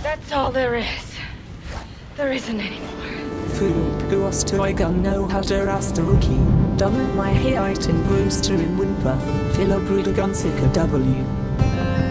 That's all there is. There isn't any more. Fool, who was to I gun know how to rust a rookie. Double my height in Brewster in Wimper. Philo Bruder Gunsicker W.